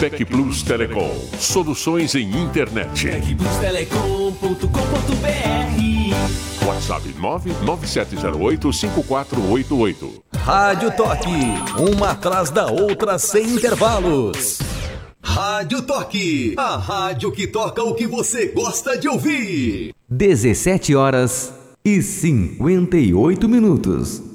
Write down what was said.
Tec Plus Telecom. Soluções em internet. tecplustelecom.com.br. WhatsApp 997085488. Rádio Toque, uma atrás da outra sem intervalos. Rádio Toque, a rádio que toca o que você gosta de ouvir. 17h58.